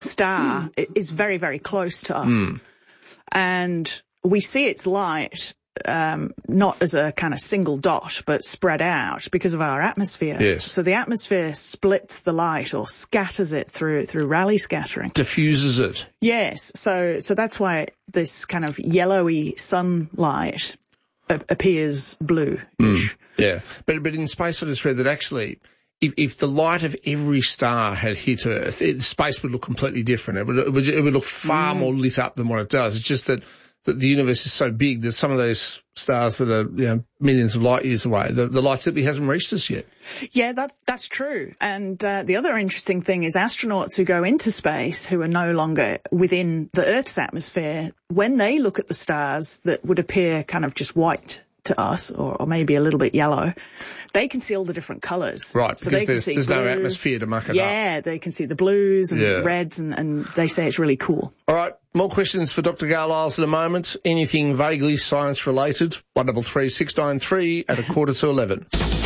star is very, very close to us. And we see its light not as a kind of single dot, but spread out because of our atmosphere. Yes. So the atmosphere splits the light or scatters it through Rayleigh scattering. Diffuses it. Yes. So that's why this kind of yellowy sunlight appears bluish. Yeah. But in space, I just read that actually, if the light of every star had hit Earth, space would look completely different. It would look far more lit up than what it does. It's just that the universe is so big that some of those stars that are millions of light years away, the light simply hasn't reached us yet. Yeah, that's true. And the other interesting thing is astronauts who go into space who are no longer within the Earth's atmosphere, when they look at the stars that would appear kind of just white to us, or maybe a little bit yellow, they can see all the different colours. Right, so because they can see there's blue, no atmosphere to muck it up. Yeah, they can see the blues and reds, and they say it's really cool. All right, more questions for Dr. Gail Isles in a moment. Anything vaguely science-related, 133 693 at 11:15.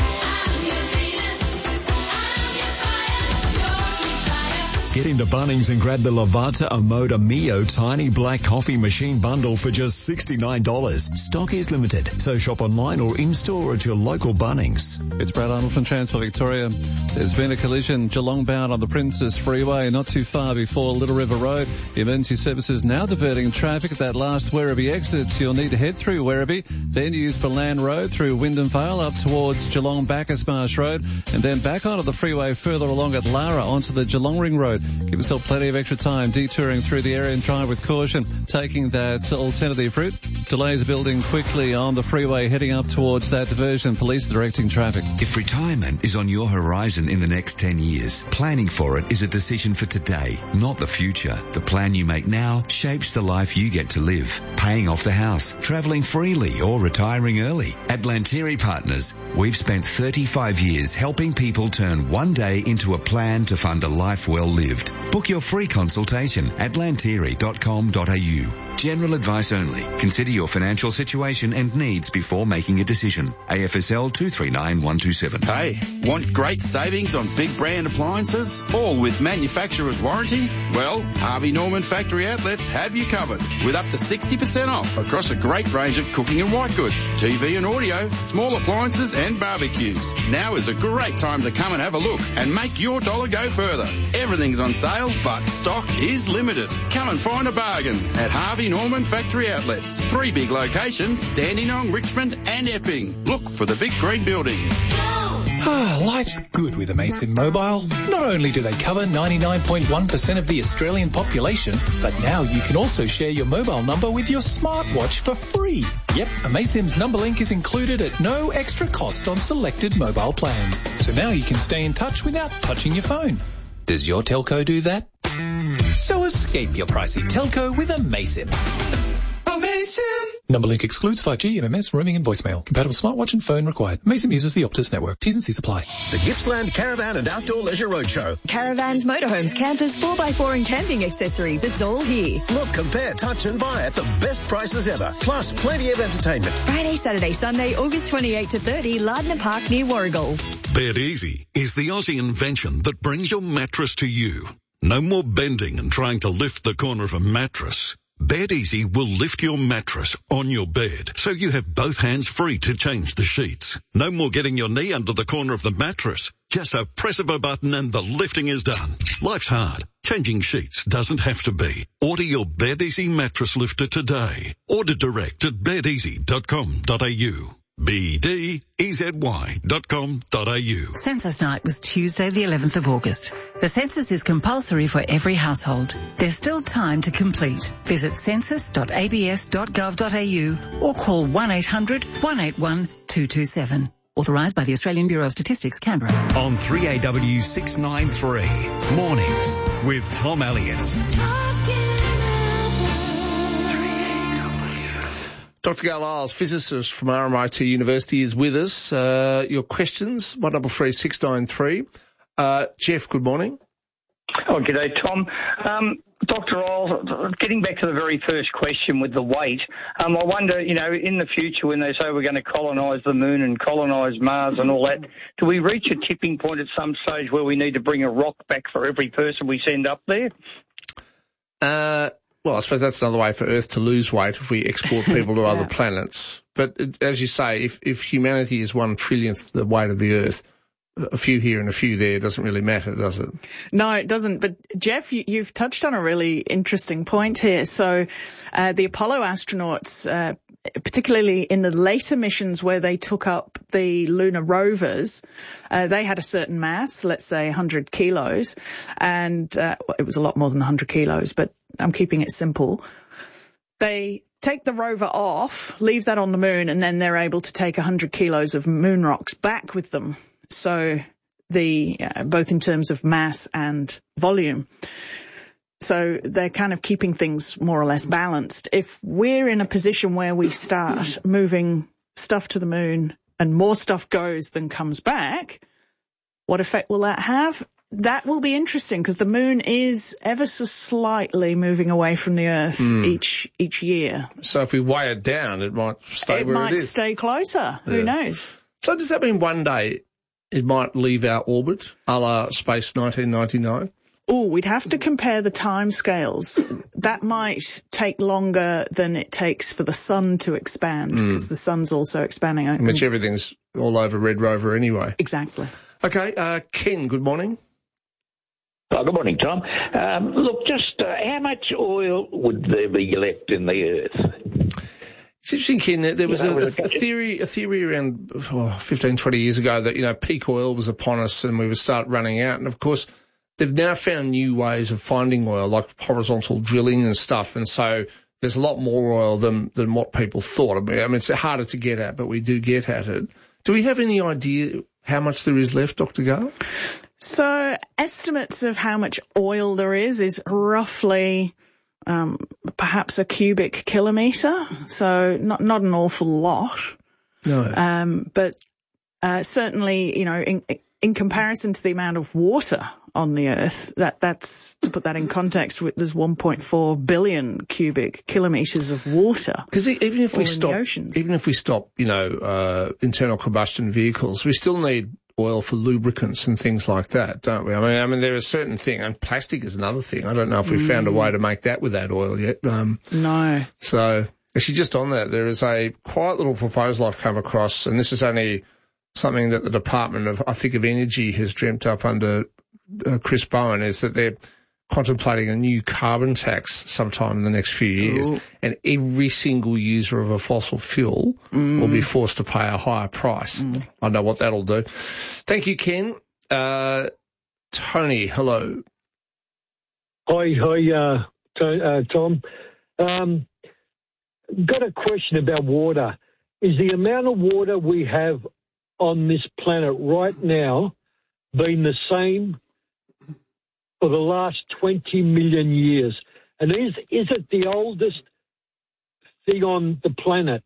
Get into Bunnings and grab the Lavazza Omoda Mio Tiny Black Coffee Machine Bundle for just $69. Stock is limited, so shop online or in-store at your local Bunnings. It's Brad Arnold from Transport Victoria. There's been a collision Geelong bound on the Princess Freeway, not too far before Little River Road. The emergency services now diverting traffic at that last Werribee exit. So you'll need to head through Werribee, then use Berland Road through Wyndham Vale up towards Geelong Bacchus Marsh Road, and then back onto the freeway further along at Lara onto the Geelong Ring Road. Give yourself plenty of extra time detouring through the area and drive with caution, taking that alternative route. Delays are building quickly on the freeway heading up towards that diversion. Police directing traffic. If retirement is on your horizon in the next 10 years, planning for it is a decision for today, not the future. The plan you make now shapes the life you get to live. Paying off the house, travelling freely or retiring early. At Lantieri Partners, we've spent 35 years helping people turn one day into a plan to fund a life well lived. Book your free consultation at lantieri.com.au. General advice only. Consider your financial situation and needs before making a decision. AFSL 239127. Hey, want great savings on big brand appliances? All with manufacturer's warranty? Well, Harvey Norman Factory Outlets have you covered with up to 60% off across a great range of cooking and white goods, TV and audio, small appliances and barbecues. Now is a great time to come and have a look and make your dollar go further. Everything's on sale, but stock is limited. Come and find a bargain at Harvey Norman Factory Outlets. 3 big locations, Dandenong, Richmond and Epping. Look for the big green buildings. Life's good with Amaysim Mobile. Not only do they cover 99.1% of the Australian population, but now you can also share your mobile number with your smartwatch for free. Yep, Amaysim's number link is included at no extra cost on selected mobile plans. So now you can stay in touch without touching your phone. Does your telco do that? So escape your pricey telco with Amaysim. Amaysim! Number link excludes 5G, MMS, roaming and voicemail. Compatible smartwatch and phone required. Amaysim uses the Optus network. T's and C's apply. The Gippsland Caravan and Outdoor Leisure Roadshow. Caravans, motorhomes, campers, 4x4 and camping accessories. It's all here. Look, compare, touch and buy at the best prices ever. Plus plenty of entertainment. Friday, Saturday, Sunday, August 28 to 30, Lardner Park near Warragul. Bed Easy is the Aussie invention that brings your mattress to you. No more bending and trying to lift the corner of a mattress. Bed Easy will lift your mattress on your bed so you have both hands free to change the sheets. No more getting your knee under the corner of the mattress. Just a press of a button and the lifting is done. Life's hard. Changing sheets doesn't have to be. Order your Bed Easy mattress lifter today. Order direct at bedeasy.com.au. BDEZY.com.au. Census night was Tuesday the 11th of August. The census is compulsory for every household. There's still time to complete. Visit census.abs.gov.au or call 1-800-181-227. Authorised by the Australian Bureau of Statistics, Canberra. On 3AW 693, Mornings with Tom Elliott. Dr. Gail Isles, physicist from RMIT University, is with us. Your questions, 133 693. Jeff, good morning. Oh, g'day, Tom. Dr. Isles, getting back to the very first question with the weight, I wonder, in the future when they say we're going to colonise the moon and colonise Mars and all that, do we reach a tipping point at some stage where we need to bring a rock back for every person we send up there? Well, I suppose that's another way for Earth to lose weight if we export people to other planets. But as you say, if humanity is 1/trillionth the weight of the Earth, a few here and a few there doesn't really matter, does it? No, it doesn't. But Jeff, you've touched on a really interesting point here. So the Apollo astronauts, particularly in the later missions where they took up the lunar rovers, they had a certain mass, let's say 100 kilos, and it was a lot more than 100 kilos, but I'm keeping it simple. They take the rover off, leave that on the moon, and then they're able to take 100 kilos of moon rocks back with them. So both in terms of mass and volume. So they're kind of keeping things more or less balanced. If we're in a position where we start moving stuff to the moon and more stuff goes than comes back, what effect will that have? That will be interesting because the moon is ever so slightly moving away from the Earth each year. So if we weigh it down, it might stay where it is. It might stay closer. Yeah. Who knows? So does that mean one day it might leave our orbit, a la Space 1999? Oh, we'd have to compare the timescales. That might take longer than it takes for the sun to expand because the sun's also expanding. Which everything's all over Red Rover anyway. Exactly. Okay, Ken, good morning. Oh, good morning, Tom. Look, just how much oil would there be left in the Earth? It's interesting, Ken, there was a theory around 15, 20 years ago that, peak oil was upon us and we would start running out. And, of course, they've now found new ways of finding oil, like horizontal drilling and stuff. And so there's a lot more oil than what people thought. I mean, it's harder to get at, but we do get at it. Do we have any idea how much there is left, Dr. Gale? So estimates of how much oil there is roughly perhaps a cubic kilometre, so not an awful lot. No. But certainly, in comparison to the amount of water on the Earth, that's to put that in context, there's 1.4 billion cubic kilometres of water. Because even if we stop, internal combustion vehicles, we still need oil for lubricants and things like that, don't we? I mean, there are certain things, and plastic is another thing. I don't know if we've found a way to make that without oil yet. No. So, actually, just on that, there is a quiet little proposal I've come across, and this is only something that the Department of Energy has dreamt up under Chris Bowen, is that they're contemplating a new carbon tax sometime in the next few years. Ooh. And every single user of a fossil fuel will be forced to pay a higher price. I know what that'll do. Thank you, Ken. Tony, hello. Hi, Tom. Got a question about water. Is the amount of water we have on this planet right now been the same for the last 20 million years? And is it the oldest thing on the planet?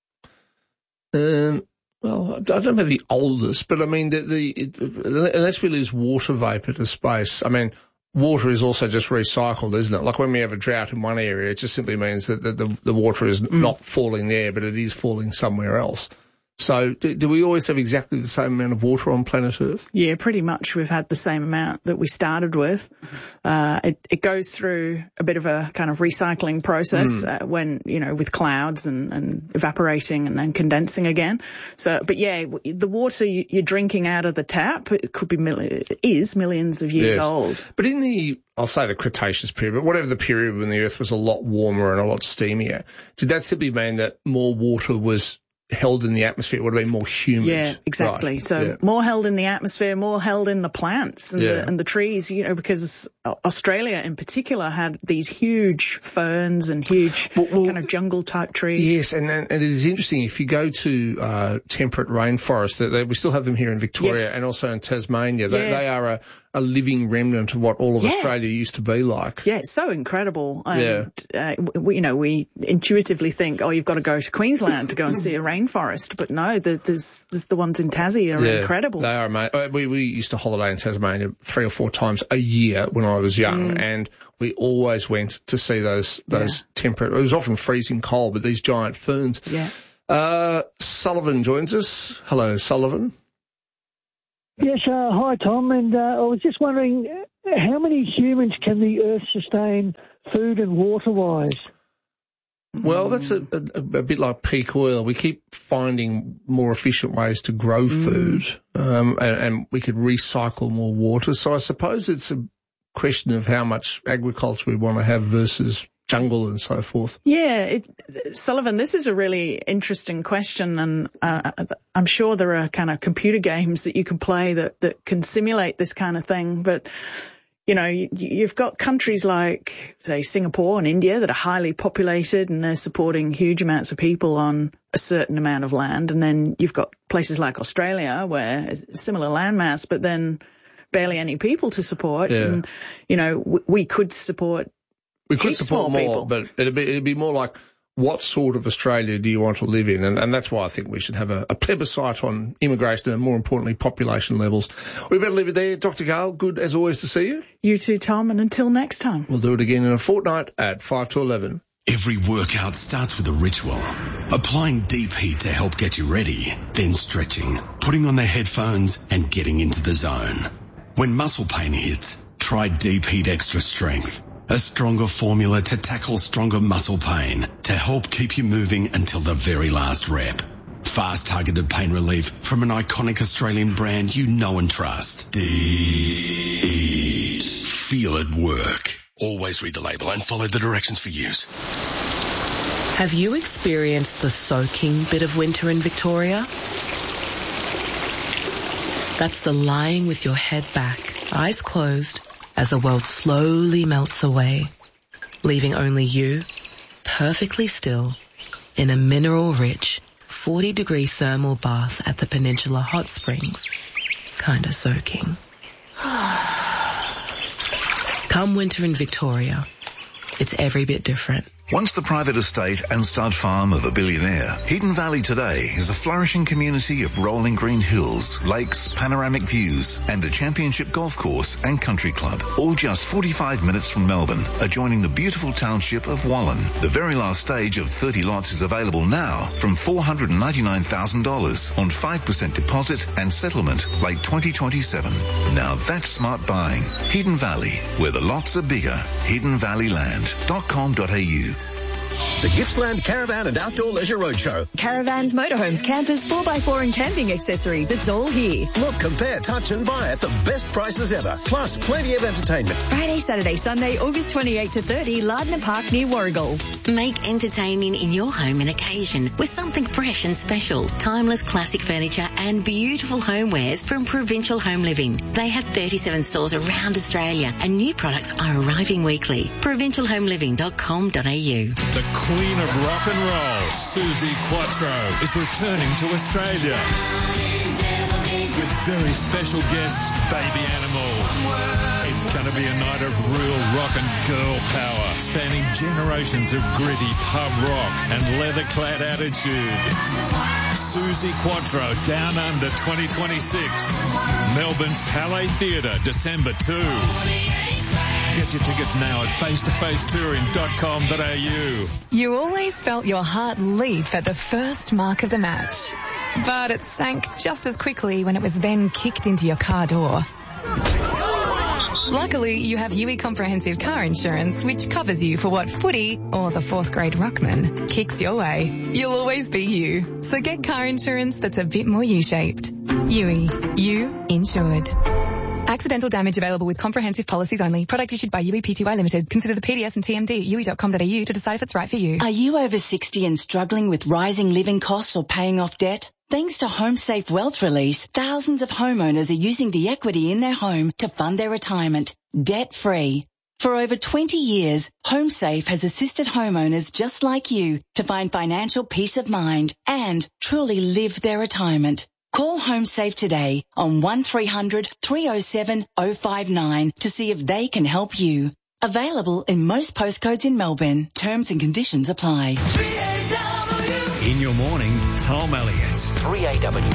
Well, I don't know about the oldest, but I mean, unless we lose water vapour to space, I mean, water is also just recycled, isn't it? Like when we have a drought in one area, it just simply means that the water is not falling there, but it is falling somewhere else. So do we always have exactly the same amount of water on planet Earth? Yeah, pretty much. We've had the same amount that we started with. It goes through a bit of a kind of recycling process when, with clouds and evaporating and then condensing again. So, but yeah, the water you're drinking out of the tap, it could be millions of years old. But in I'll say the Cretaceous period, but whatever the period when the Earth was a lot warmer and a lot steamier, did that simply mean that more water was held in the atmosphere? It would have been more humid. Yeah, exactly. Right. So more held in the atmosphere, more held in the plants and the trees, because Australia in particular had these huge ferns and huge kind of jungle type trees. Yes, and it is interesting if you go to temperate rainforests, we still have them here in Victoria and also in Tasmania. They are a living remnant of what all of Australia used to be like. Yeah, it's so incredible. And, we intuitively think, you've got to go to Queensland to go and see a rainforest. But no, there's the ones in Tassie are incredible. They are, mate. We used to holiday in Tasmania 3 or 4 times a year when I was young, and we always went to see those temperate, it was often freezing cold, but these giant ferns. Yeah. Sullivan joins us. Hello, Sullivan. Yes, hi Tom, and I was just wondering how many humans can the Earth sustain food and water-wise? Well, that's a bit like peak oil. We keep finding more efficient ways to grow food, and we could recycle more water. So I suppose it's a question of how much agriculture we want to have versus jungle and so forth. Yeah, Sullivan, this is a really interesting question, and I'm sure there are kind of computer games that you can play that can simulate this kind of thing, but you know, you've got countries like, say, Singapore and India that are highly populated and they're supporting huge amounts of people on a certain amount of land. And then you've got places like Australia where it's similar landmass, but then barely any people to support. Yeah. And, you know, we could support more people. But it'd be more like, what sort of Australia do you want to live in? And that's why I think we should have a plebiscite on immigration and, more importantly, population levels. We better leave it there. Dr. Gale, good as always to see you. You too, Tom, and until next time. We'll do it again in a fortnight at 5 to 11. Every workout starts with a ritual. Applying deep heat to help get you ready, then stretching, putting on the headphones and getting into the zone. When muscle pain hits, try Deep Heat Extra Strength. A stronger formula to tackle stronger muscle pain to help keep you moving until the very last rep. Fast targeted pain relief from an iconic Australian brand you know and trust. Deep. Feel it work. Always read the label and follow the directions for use. Have you experienced the soaking bit of winter in Victoria? That's the lying with your head back, eyes closed, as the world slowly melts away, leaving only you, perfectly still, in a mineral-rich, 40-degree thermal bath at the Peninsula Hot Springs, kinda soaking. Come winter in Victoria, it's every bit different. Once the private estate and stud farm of a billionaire, Hidden Valley today is a flourishing community of rolling green hills, lakes, panoramic views, and a championship golf course and country club. All just 45 minutes from Melbourne, adjoining the beautiful township of Wallen. The very last stage of 30 lots is available now from $499,000 on 5% deposit and settlement late 2027. Now that's smart buying. Hidden Valley, where the lots are bigger. HiddenValleyland.com.au. The Gippsland Caravan and Outdoor Leisure Roadshow. Caravans, motorhomes, campers, 4x4 and camping accessories. It's all here. Look, compare, touch and buy at the best prices ever. Plus, plenty of entertainment. Friday, Saturday, Sunday, August 28 to 30, Lardner Park near Warragul. Make entertaining in your home an occasion with something fresh and special. Timeless classic furniture and beautiful homewares from Provincial Home Living. They have 37 stores around Australia and new products are arriving weekly. provincialhomeliving.com.au. The Queen of Rock and Roll, Suzi Quatro, is returning to Australia with very special guests, Baby Animals. It's going to be a night of real rock and girl power, spanning generations of gritty pub rock and leather-clad attitude. Suzi Quatro, Down Under 2026. Melbourne's Palais Theatre, December 2. Get your tickets now at facetofacetouring.com.au. You always felt your heart leap at the first mark of the match, but it sank just as quickly when it was then kicked into your car door. Luckily, you have UE Comprehensive Car Insurance, which covers you for what footy or the fourth grade ruckman kicks your way. You'll always be you. So get car insurance that's a bit more U-shaped. UE. You insured. Accidental damage available with comprehensive policies only. Product issued by UE Pty Limited. Consider the PDS and TMD at UE.com.au to decide if it's right for you. Are you over 60 and struggling with rising living costs or paying off debt? Thanks to HomeSafe Wealth Release, thousands of homeowners are using the equity in their home to fund their retirement, debt-free. For over 20 years, HomeSafe has assisted homeowners just like you to find financial peace of mind and truly live their retirement. Call HomeSafe today on 1300 307 059 to see if they can help you. Available in most postcodes in Melbourne. Terms and conditions apply. In your morning, Tom Elliott. 3AW.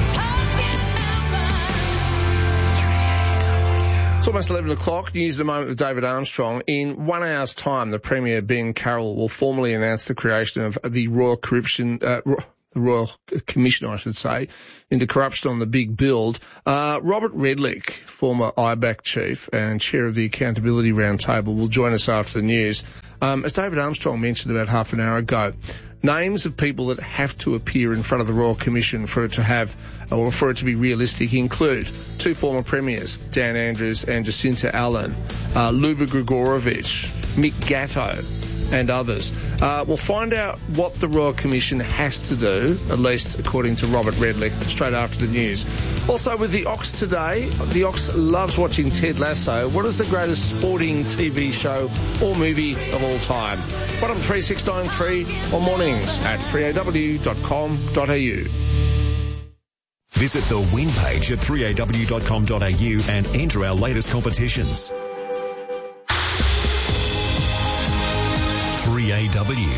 It's almost 11 o'clock. News at the moment with David Armstrong. In 1 hour's time, the Premier, Ben Carroll, will formally announce the creation of the Royal Commission, I should say, into corruption on the big build. Robert Redlich, former IBAC chief and chair of the Accountability Roundtable, will join us after the news. As David Armstrong mentioned about half an hour ago, names of people that have to appear in front of the Royal Commission for it to be realistic include 2 former premiers, Dan Andrews and Jacinta Allen, Luba Grigorovich, Mick Gatto, and others. We'll find out what the Royal Commission has to do, at least according to Robert Redlich, straight after the news. Also with the Ox today, the Ox loves watching Ted Lasso. What is the greatest sporting TV show or movie of all time? 13693 on mornings at 3aw.com.au. Visit the win page at 3aw.com.au and enter our latest competitions. 3AW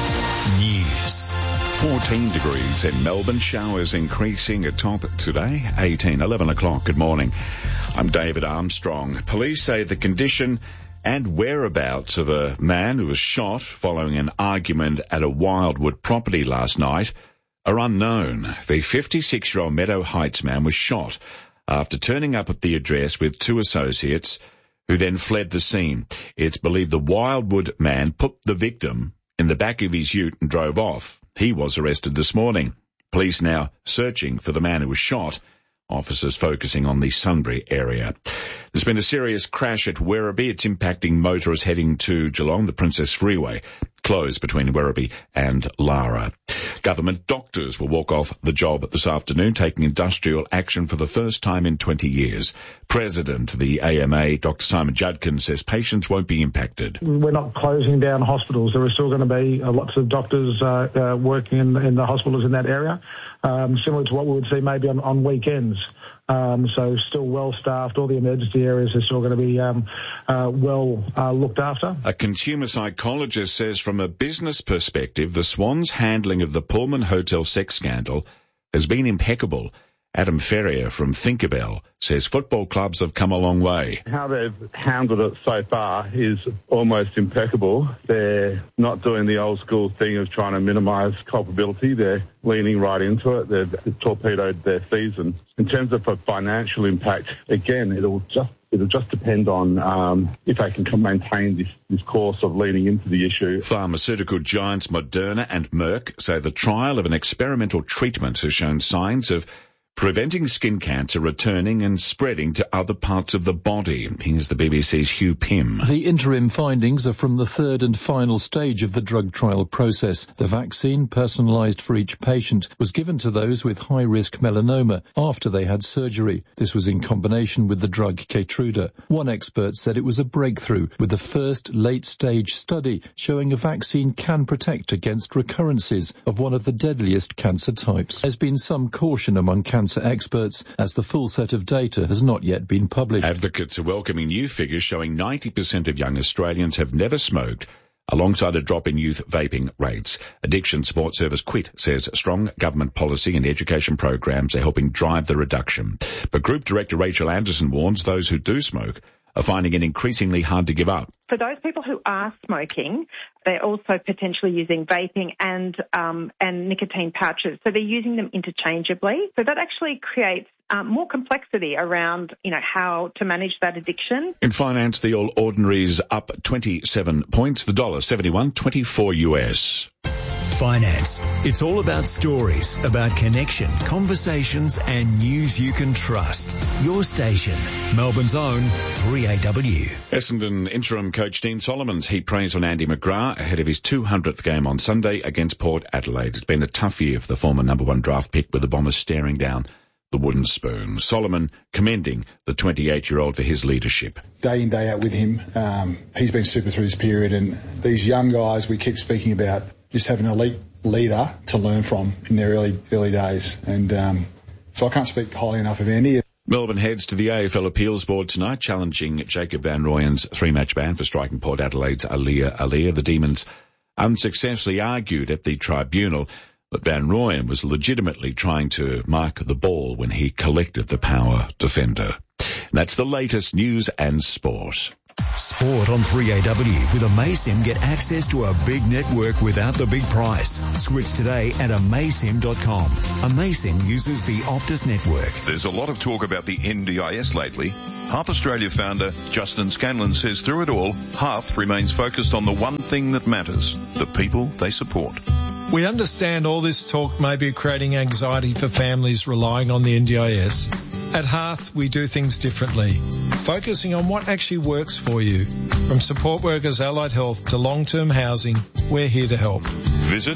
News. 14 degrees in Melbourne. Showers increasing atop today. 11 o'clock. Good morning. I'm David Armstrong. Police say the condition and whereabouts of a man who was shot following an argument at a Wildwood property last night are unknown. The 56-year-old Meadow Heights man was shot after turning up at the address with 2 associates who then fled the scene. It's believed the Wildwood man put the victim in the back of his ute and drove off. He was arrested this morning. Police now searching for the man who was shot. Officers focusing on the Sunbury area. There's been a serious crash at Werribee. It's impacting motorists heading to Geelong. The Princess Freeway closed between Werribee and Lara. Government doctors will walk off the job this afternoon, taking industrial action for the first time in 20 years. President of the AMA, Dr. Simon Judkin, says patients won't be impacted. We're not closing down hospitals. There are still going to be lots of doctors working in the hospitals in that area, similar to what we would see maybe on weekends. So still well staffed. All the emergency areas are still going to be well looked after. A consumer psychologist says from a business perspective, the Swans' handling of the Pullman Hotel sex scandal has been impeccable. Adam Ferrier from Tinkerbell says football clubs have come a long way. How they've handled it so far is almost impeccable. They're not doing the old school thing of trying to minimise culpability. They're leaning right into it. They've torpedoed their season. In terms of a financial impact, again, it'll just depend on if they can maintain this course of leaning into the issue. Pharmaceutical giants Moderna and Merck say the trial of an experimental treatment has shown signs of preventing skin cancer returning and spreading to other parts of the body. Here's the BBC's Hugh Pym. The interim findings are from the 3rd and final stage of the drug trial process. The vaccine, personalised for each patient, was given to those with high-risk melanoma after they had surgery. This was in combination with the drug Keytruda. One expert said it was a breakthrough, with the first late-stage study showing a vaccine can protect against recurrences of one of the deadliest cancer types. There's been some caution among cancer experts as the full set of data has not yet been published. Advocates are welcoming new figures showing 90% of young Australians have never smoked, alongside a drop in youth vaping rates. Addiction Support Service Quit says strong government policy and education programs are helping drive the reduction. But Group Director Rachel Anderson warns those who do smoke are finding it increasingly hard to give up. For those people who are smoking, they're also potentially using vaping and nicotine pouches. So they're using them interchangeably. So that actually creates more complexity around, how to manage that addiction. In finance, the All Ordinaries up 27 points. The dollar 71.24 US. Finance. It's all about stories, about connection, conversations and news you can trust. Your station, Melbourne's own 3AW. Essendon interim coach Dean Solomons heaped praise on Andy McGrath ahead of his 200th game on Sunday against Port Adelaide. It's been a tough year for the former number 1 draft pick, with the Bombers staring down the wooden spoon. Solomon commending the 28-year-old for his leadership. Day in, day out with him, he's been super through this period, and these young guys we keep speaking about just having an elite leader to learn from in their early days. And so I can't speak highly enough of Andy. Melbourne heads to the AFL Appeals Board tonight, challenging Jacob Van Rooyen's 3-match ban for striking Port Adelaide's Aliir. The Demons unsuccessfully argued at the tribunal that Van Rooyen was legitimately trying to mark the ball when he collected the power defender. And that's the latest news and sport. Sport on 3AW. With AmazSim, get access to a big network without the big price. Switch today at AmazSim.com. AmazSim uses the Optus network. There's a lot of talk about the NDIS lately. Hearth Australia founder Justin Scanlon says through it all, Hearth remains focused on the one thing that matters, the people they support. We understand all this talk may be creating anxiety for families relying on the NDIS. At Hearth, we do things differently, focusing on what actually works for you. From support workers, allied health to long-term housing, we're here to help. Visit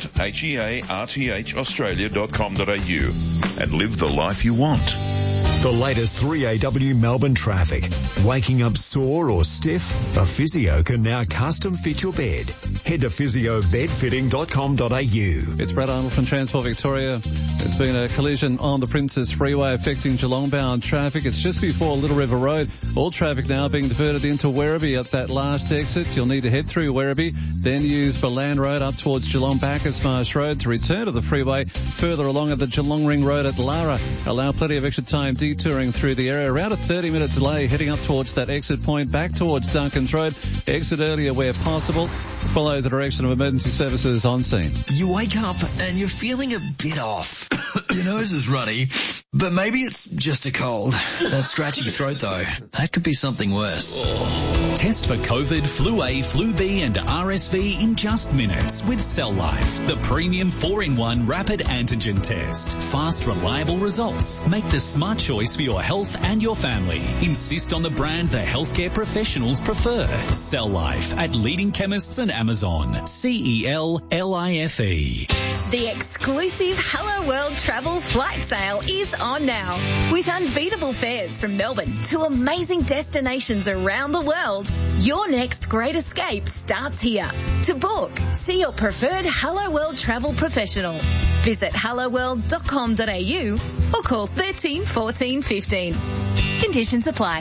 hearthaustralia.com.au and live the life you want. The latest 3AW Melbourne traffic. Waking up sore or stiff? A physio can now custom fit your bed. Head to physiobedfitting.com.au. It's Brad Arnold from Transport Victoria. There's been a collision on the Princes Freeway affecting Geelong-bound traffic. It's just before Little River Road. All traffic now being diverted into Werribee at that last exit. You'll need to head through Werribee, then use Verland Road up towards Geelong Bacchus Marsh Road to return to the freeway. Further along at the Geelong Ring Road at Lara. Allow plenty of extra time detouring through the area. Around a 30-minute delay heading up towards that exit point back towards Duncan's Road. Exit earlier where possible. Follow the direction of emergency services on scene. You wake up and you're feeling a bit off. Your nose is runny, but maybe it's just a cold. That scratchy throat though, that could be something worse. Test for COVID, Flu A, Flu B and RSV in just minutes with Cell Life, the premium 4-in-1 rapid antigen test. Fast, reliable results. Make the smart choice for your health and your family. Insist on the brand the healthcare professionals prefer. Cell Life at leading chemists and Amazon. CELLIFE. The exclusive Hello World travel flight sale is on now. With unbeatable fares from Melbourne to amazing destinations around the world, your next great escape starts here. To book, see your preferred Hello World travel professional. Visit helloworld.com.au or call 13 14 15. Conditions apply.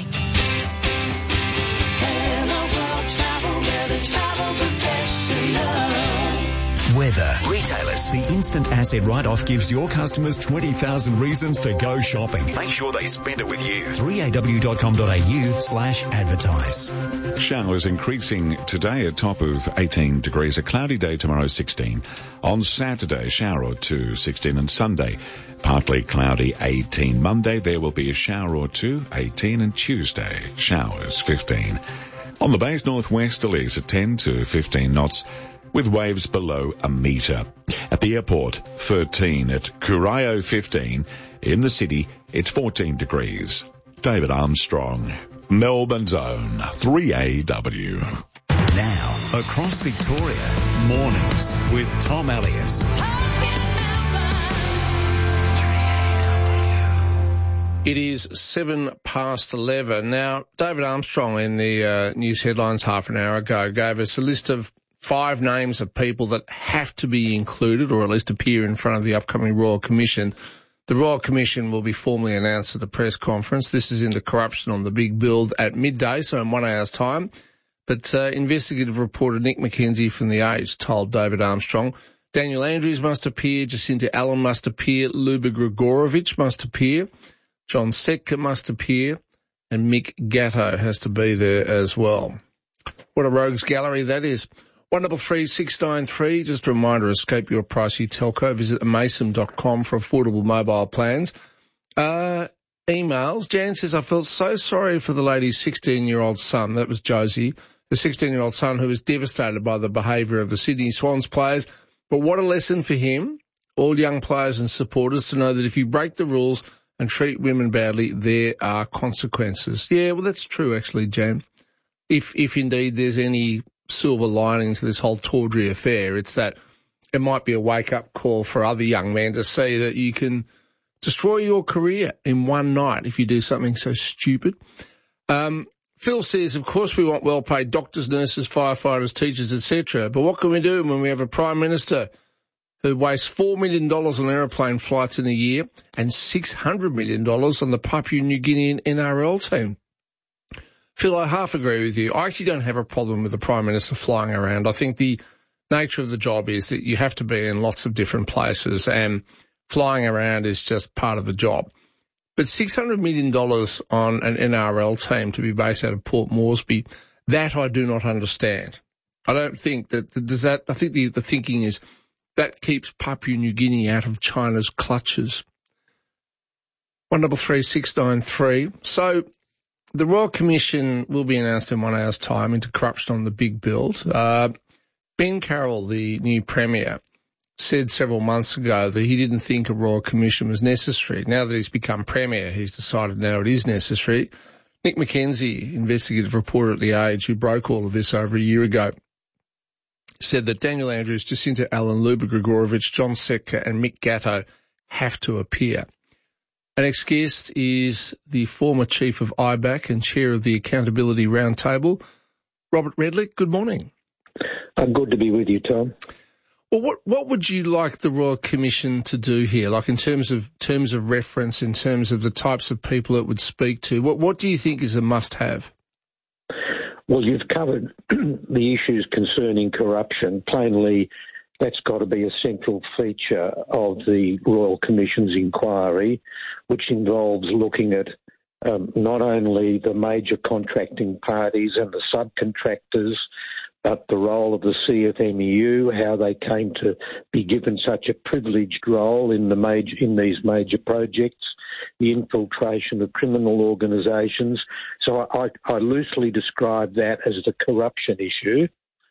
Hello World Travel, we're the travel professionals. Weather. Retailers. The instant asset write-off gives your customers 20,000 reasons to go shopping. Make sure they spend it with you. 3aw.com.au/advertise. Showers increasing today, a top of 18 degrees. A cloudy day tomorrow, 16. On Saturday, shower or two, 16. And Sunday, partly cloudy, 18. Monday, there will be a shower or two, 18. And Tuesday, showers, 15. On the base, northwesterlies at 10 to 15 knots, with waves below a metre. At the airport, 13. At Corio, 15. In the city, it's 14 degrees. David Armstrong, Melbourne's own 3AW. Now, across Victoria, mornings with Tom Elliott. It is 11:07. Now, David Armstrong in the news headlines half an hour ago gave us a list of 5 names of people that have to be included or at least appear in front of the upcoming Royal Commission. The Royal Commission will be formally announced at a press conference. This is into corruption on the big build at midday, so in 1 hour's time. But investigative reporter Nick McKenzie from The Age told David Armstrong Daniel Andrews must appear, Jacinta Allen must appear, Luba Gregorovich must appear, John Setka must appear, and Mick Gatto has to be there as well. What a rogues gallery that is. 133 693. Just a reminder, escape your pricey telco. Visit amasim.com for affordable mobile plans. Emails. Jan says, I felt so sorry for the lady's 16-year-old son. That was Josie, the 16-year-old son who was devastated by the behaviour of the Sydney Swans players. But what a lesson for him, all young players and supporters, to know that if you break the rules and treat women badly, there are consequences. Yeah, well, that's true, actually, Jan. If indeed there's any silver lining to this whole tawdry affair, it's that it might be a wake-up call for other young men to see that you can destroy your career in one night if you do something so stupid. Phil says, of course we want well-paid doctors, nurses, firefighters, teachers, etc., but what can we do when we have a Prime Minister who wastes $4 million on aeroplane flights in a year and $600 million on the Papua New Guinean NRL team? Phil, I half agree with you. I actually don't have a problem with the Prime Minister flying around. I think the nature of the job is that you have to be in lots of different places, and flying around is just part of the job. But $600 million on an NRL team to be based out of Port Moresby, That I do not understand. I don't think that, I think the thinking is that keeps Papua New Guinea out of China's clutches. 133693. So the Royal Commission will be announced in 1 hour's time into corruption on the big build. Ben Carroll, the new Premier, said several months ago that he didn't think a Royal Commission was necessary. Now that he's become Premier, he's decided now it is necessary. Nick McKenzie, investigative reporter at The Age, who broke all of this over a year ago, said that Daniel Andrews, Jacinta Allen, Luba Gregorowicz, John Setka and Mick Gatto have to appear. Our next guest is the former chief of IBAC and chair of the Accountability Roundtable, Robert Redlich. Good morning. Good to be with you, Tom. Well, what would you like the Royal Commission to do here? Like in terms of reference, in terms of the types of people it would speak to, what do you think is a must-have? Well, you've covered the issues concerning corruption. Plainly, that's got to be a central feature of the Royal Commission's inquiry, which involves looking at not only the major contracting parties and the subcontractors, but the role of the CFMEU, how they came to be given such a privileged role in these major projects, the infiltration of criminal organisations. So I loosely describe that as the corruption issue.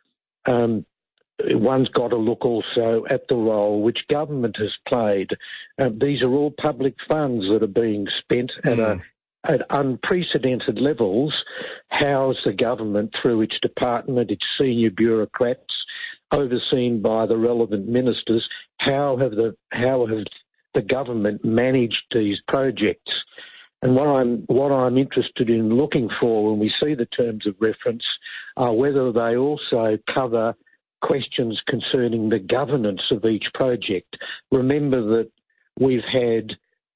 One's got to look also at the role which government has played. These are all public funds that are being spent at unprecedented levels. How's the government, through its department, its senior bureaucrats, overseen by the relevant ministers, how have the government managed these projects? And what I'm interested in looking for when we see the terms of reference are whether they also cover questions concerning the governance of each project. Remember that we've had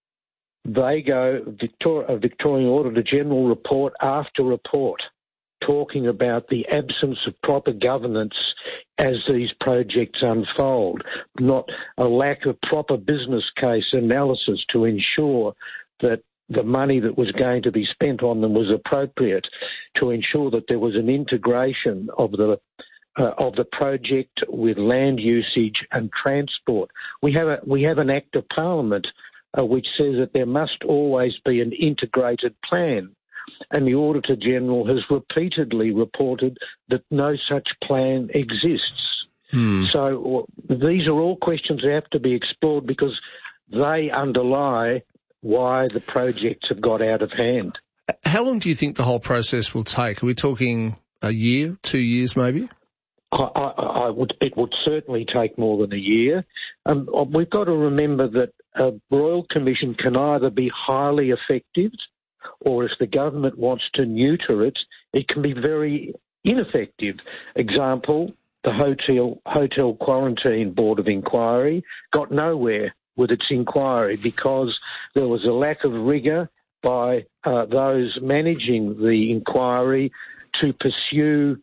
Victorian Auditor General report after report talking about the absence of proper governance as these projects unfold, not a lack of proper business case analysis to ensure that the money that was going to be spent on them was appropriate, to ensure that there was an integration of the project with land usage and transport. We have an Act of Parliament which says that there must always be an integrated plan. And the Auditor General has repeatedly reported that no such plan exists. So these are all questions that have to be explored because they underlie why the projects have got out of hand. How long do you think the whole process will take? Are we talking a year, 2 years maybe? It would certainly take more than a year. We've got to remember that a Royal Commission can either be highly effective or, if the government wants to neuter it, it can be very ineffective. Example, the Hotel Quarantine Board of Inquiry got nowhere with its inquiry because there was a lack of rigour by those managing the inquiry to pursue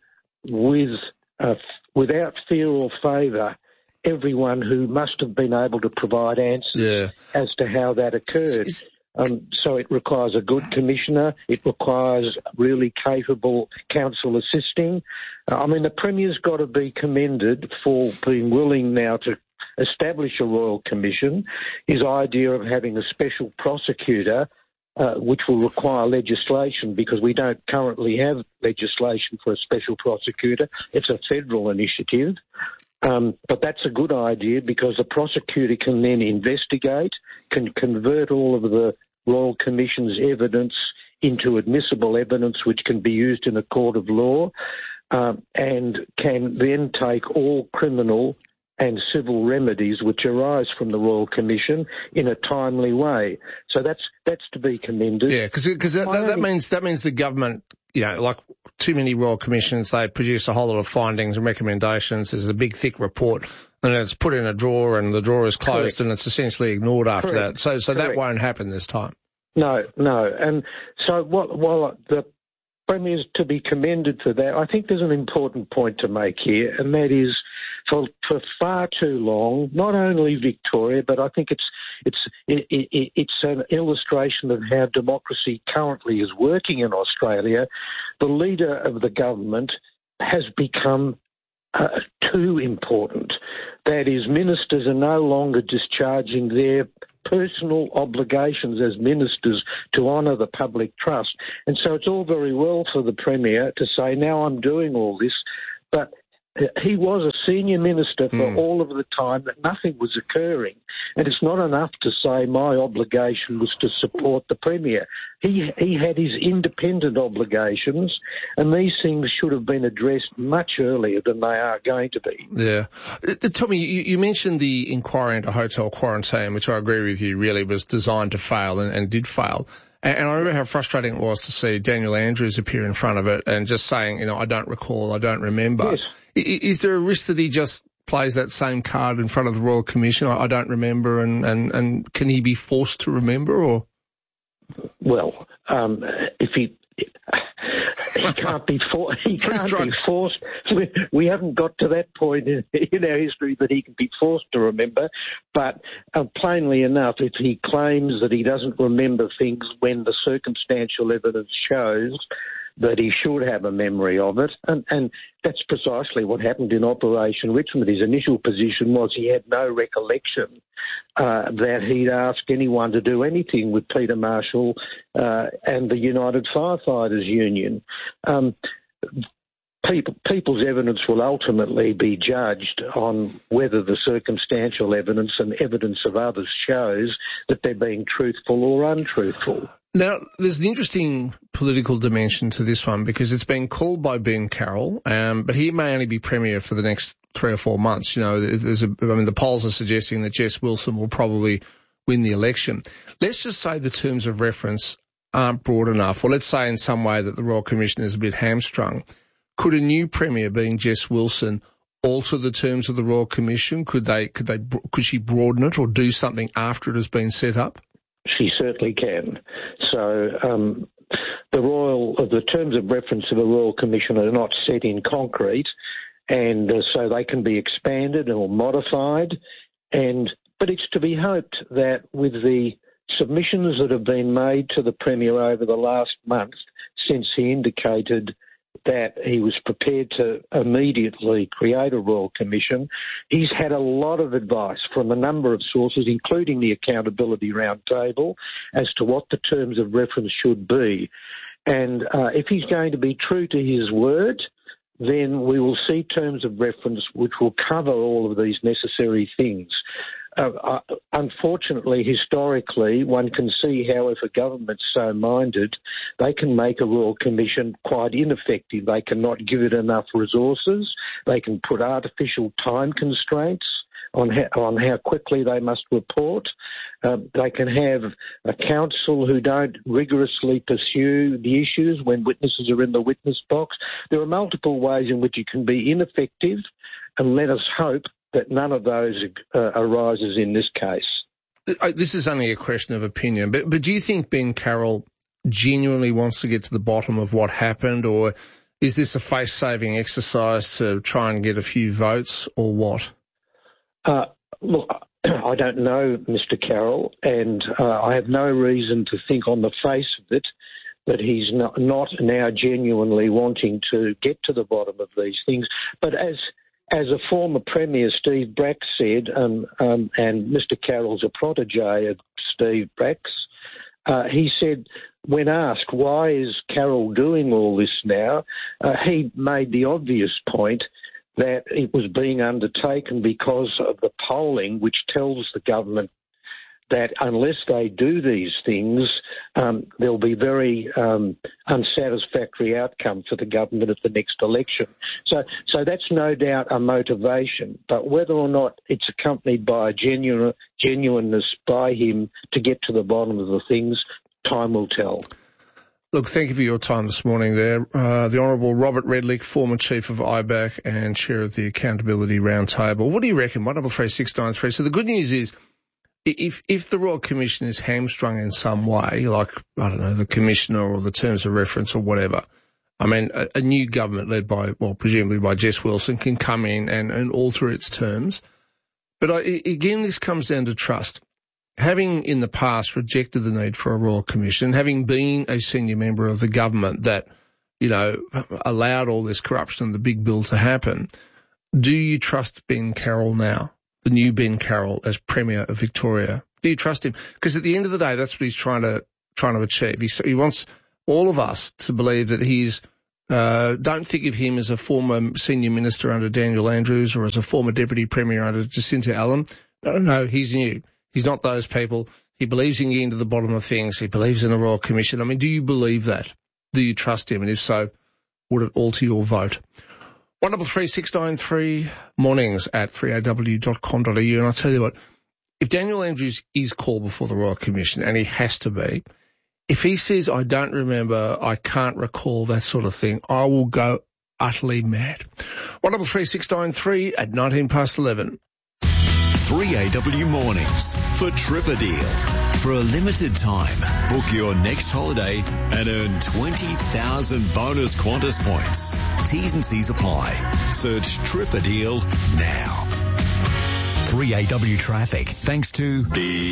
without fear or favour everyone who must have been able to provide answers as to how that occurred. So it requires a good commissioner. It requires really capable counsel assisting. The Premier's got to be commended for being willing now to establish a Royal Commission. His idea of having a special prosecutor, which will require legislation because we don't currently have legislation for a special prosecutor. It's a federal initiative. But that's a good idea because the prosecutor can then investigate, can convert all of the Royal Commission's evidence into admissible evidence which can be used in a court of law, and can then take all criminal and civil remedies which arise from the Royal Commission in a timely way. So that's to be commended. Yeah, because that means the government, like too many Royal Commissions, they produce a whole lot of findings and recommendations. There's a big, thick report, and it's put in a drawer, and the drawer is closed, and it's essentially ignored after that. So that won't happen this time. No. And so while the Premier's to be commended for that, I think there's an important point to make here, and that is, for far too long, not only Victoria, but I think it's an illustration of how democracy currently is working in Australia. The leader of the government has become too important. That is, ministers are no longer discharging their personal obligations as ministers to honour the public trust. And so it's all very well for the Premier to say, now I'm doing all this, but he was a senior minister for all of the time that nothing was occurring. And it's not enough to say my obligation was to support the Premier. He had his independent obligations, and these things should have been addressed much earlier than they are going to be. Yeah. Tommy, you mentioned the inquiry into hotel quarantine, which I agree with you really was designed to fail and did fail. And I remember how frustrating it was to see Daniel Andrews appear in front of it and just saying, I don't recall, I don't remember. Yes. Is there a risk that he just plays that same card in front of the Royal Commission? I don't remember, and can he be forced to remember, or? Well, if he can't be forced. We haven't got to that point in our history that he can be forced to remember. But plainly enough, if he claims that he doesn't remember things when the circumstantial evidence shows that he should have a memory of it, and that's precisely what happened in Operation Richmond. His initial position was he had no recollection that he'd asked anyone to do anything with Peter Marshall and the United Firefighters Union. People's evidence will ultimately be judged on whether the circumstantial evidence and evidence of others shows that they're being truthful or untruthful. Now, there's an interesting political dimension to this one because it's been called by Ben Carroll, but he may only be Premier for the next 3 or 4 months. The polls are suggesting that Jess Wilson will probably win the election. Let's just say the terms of reference aren't broad enough, or let's say in some way that the Royal Commission is a bit hamstrung. Could a new Premier, being Jess Wilson, alter the terms of the Royal Commission? Could she broaden it or do something after it has been set up? She certainly can. So the terms of reference of the Royal Commission are not set in concrete, and so they can be expanded or modified. But it's to be hoped that with the submissions that have been made to the Premier over the last month, since he indicated that he was prepared to immediately create a Royal Commission, he's had a lot of advice from a number of sources, including the Accountability Roundtable, as to what the terms of reference should be. And if he's going to be true to his word, then we will see terms of reference which will cover all of these necessary things. Unfortunately, historically, one can see how if a government's so minded, they can make a Royal Commission quite ineffective. They cannot give it enough resources. They can put artificial time constraints on how quickly they must report. They can have a council who don't rigorously pursue the issues when witnesses are in the witness box. There are multiple ways in which it can be ineffective, and let us hope that none of those arises in this case. This is only a question of opinion, but do you think Ben Carroll genuinely wants to get to the bottom of what happened, or is this a face-saving exercise to try and get a few votes, or what? Look, I don't know Mr. Carroll, and I have no reason to think on the face of it that he's not now genuinely wanting to get to the bottom of these things. But as a former Premier, Steve Bracks said, and Mr. Carroll's a protege of Steve Bracks, he said, when asked why is Carroll doing all this now, he made the obvious point that it was being undertaken because of the polling, which tells the government that unless they do these things, there'll be very unsatisfactory outcome for the government at the next election. So that's no doubt a motivation, but whether or not it's accompanied by a genuineness by him to get to the bottom of the things, time will tell. Look, thank you for your time this morning there. The Honourable Robert Redlich, former Chief of IBAC and Chair of the Accountability Roundtable. What do you reckon? 133693. So the good news is, if the Royal Commission is hamstrung in some way, like, I don't know, the Commissioner or the terms of reference or whatever, I mean, a new government led by, well, presumably by Jess Wilson can come in and alter its terms. But again, this comes down to trust. Having in the past rejected the need for a Royal Commission, having been a senior member of the government that, you know, allowed all this corruption and the big bill to happen, do you trust Ben Carroll now, the new Ben Carroll, as Premier of Victoria? Do you trust him? Because at the end of the day, that's what he's trying to achieve. He wants all of us to believe that he's don't think of him as a former senior minister under Daniel Andrews or as a former deputy premier under Jacinta Allen. No, he's new. He's not those people. He believes in getting to the bottom of things. He believes in the Royal Commission. I mean, do you believe that? Do you trust him? And if so, would it alter your vote? 133 mornings at 3aw.com.au. And I'll tell you what, if Daniel Andrews is called before the Royal Commission, and he has to be, if he says, I don't remember, I can't recall, that sort of thing, I will go utterly mad. 133 at 11:19. 3AW Mornings for Tripper Deal. For a limited time, book your next holiday and earn 20,000 bonus Qantas points. T's and C's apply. Search Tripper Deal now. 3AW traffic, thanks to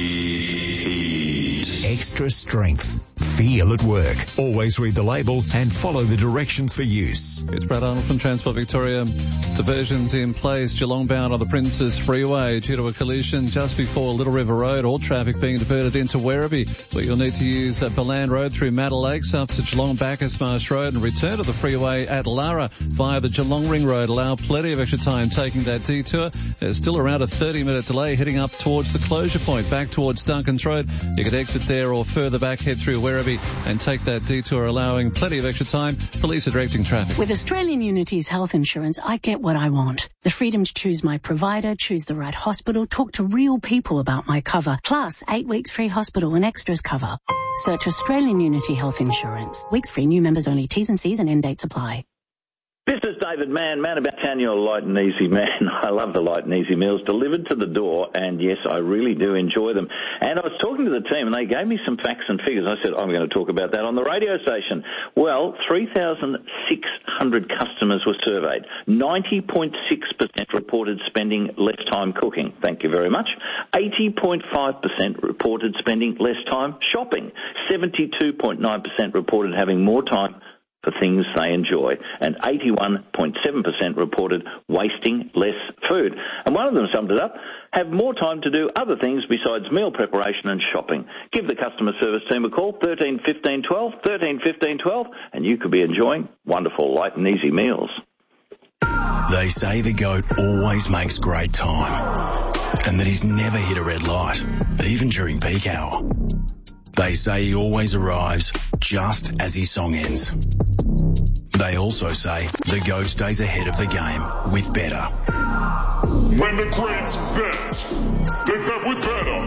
Extra Strength. Feel at work. Always read the label and follow the directions for use. It's Brad Arnold from Transport Victoria. Diversions in place, Geelong bound on the Princes Freeway due to a collision just before Little River Road. All traffic being diverted into Werribee, but you'll need to use Ballan Road through Matta Lakes up to Geelong Bacchus Marsh Road and return to the freeway at Lara via the Geelong Ring Road. Allow plenty of extra time taking that detour. There's still around a 30-minute delay heading up towards the closure point, back towards Duncan's Road. You could exit there or further back, head through Werribee and take that detour, allowing plenty of extra time. Police are directing traffic. With Australian Unity's health insurance, I get what I want. The freedom to choose my provider, choose the right hospital, talk to real people about my cover, plus 8 weeks free hospital and extras cover. Search Australian Unity Health Insurance. Weeks free, new members only. T's and C's and end dates apply. This is David Mann about town, your light and easy man. I love the light and easy meals delivered to the door, and yes, I really do enjoy them. And I was talking to the team, and they gave me some facts and figures. I said, I'm going to talk about that on the radio station. Well, 3,600 customers were surveyed. 90.6% reported spending less time cooking. Thank you very much. 80.5% reported spending less time shopping. 72.9% reported having more time for things they enjoy, and 81.7% reported wasting less food. And one of them summed it up, have more time to do other things besides meal preparation and shopping. Give the customer service team a call, 13 15 12, 13 15 12, and you could be enjoying wonderful light and easy meals. They say the goat always makes great time, and that he's never hit a red light, even during peak hour. They say he always arrives just as his song ends. They also say the GOAT stays ahead of the game with better. When the Queen's vets, they vet with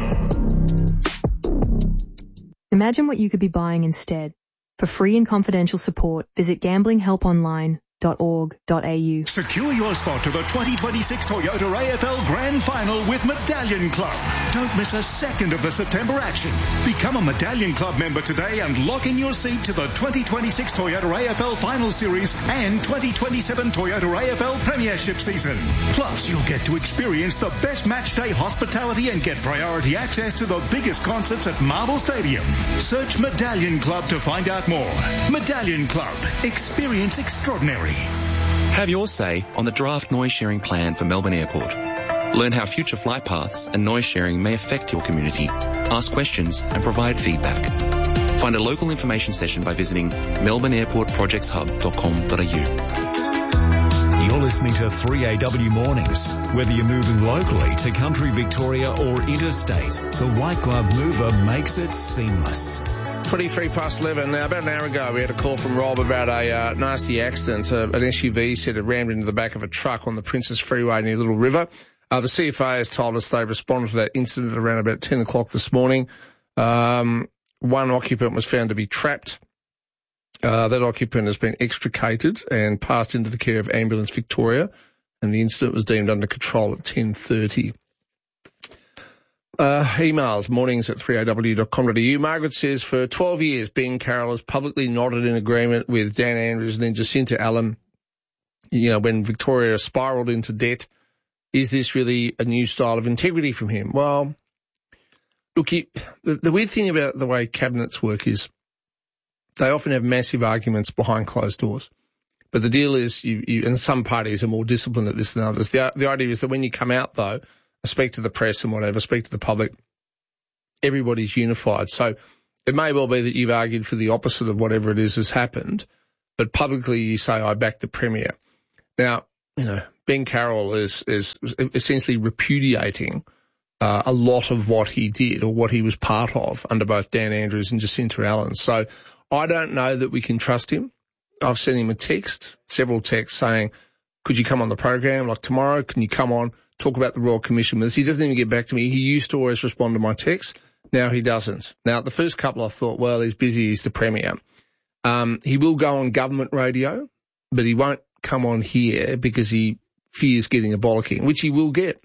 better. Imagine what you could be buying instead. For free and confidential support, visit gamblinghelponline.org.au. Secure your spot to the 2026 Toyota AFL Grand Final with Medallion Club. Don't miss a second of the September action. Become a Medallion Club member today and lock in your seat to the 2026 Toyota AFL Final Series and 2027 Toyota AFL Premiership season. Plus, you'll get to experience the best match day hospitality and get priority access to the biggest concerts at Marvel Stadium. Search Medallion Club to find out more. Medallion Club. Experience extraordinary. Have your say on the draft noise sharing plan for Melbourne Airport. Learn how future flight paths and noise sharing may affect your community. Ask questions and provide feedback. Find a local information session by visiting melbourneairportprojectshub.com.au. You're listening to 3AW Mornings. Whether you're moving locally to country Victoria or interstate, the White Glove Mover makes it seamless. 23 past 11. Now, about an hour ago, we had a call from Rob about a nasty accident. An SUV said it rammed into the back of a truck on the Princes Freeway near Little River. The CFA has told us they responded to that incident around about 10 o'clock this morning. One occupant was found to be trapped. That occupant has been extricated and passed into the care of Ambulance Victoria, and the incident was deemed under control at 10:30. Emails, mornings@3aw.com.au. Margaret says, for 12 years, Ben Carroll has publicly nodded in agreement with Dan Andrews and then Jacinta Allen, when Victoria spiralled into debt. Is this really a new style of integrity from him? Well, look, the weird thing about the way cabinets work is they often have massive arguments behind closed doors. But the deal is, and some parties are more disciplined at this than others. The idea is that when you come out, though, speak to the press and whatever, speak to the public, everybody's unified. So it may well be that you've argued for the opposite of whatever it is has happened, but publicly you say, I back the Premier. Now, Ben Carroll is essentially repudiating a lot of what he did or what he was part of under both Dan Andrews and Jacinta Allen. So I don't know that we can trust him. I've sent him a text, several texts saying, could you come on the program? Like tomorrow, can you come on, talk about the Royal Commission with us? He doesn't even get back to me. He used to always respond to my texts. Now he doesn't. Now, the first couple I thought, well, he's busy, he's the Premier. He will go on government radio, but he won't come on here because he fears getting a bollocking, which he will get.